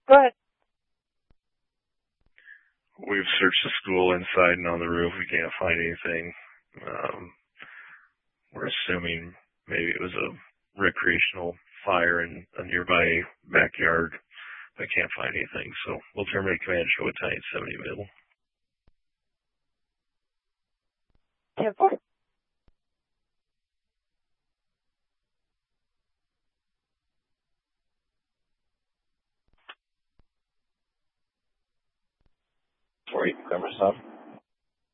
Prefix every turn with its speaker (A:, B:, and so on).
A: Go ahead.
B: We've searched the school inside and on the roof. We can't find anything. We're assuming maybe it was a recreational fire in a nearby backyard. I can't find anything, so we'll terminate command and show what time it's 70 available.
A: 10-4.
C: Sorry, November 7.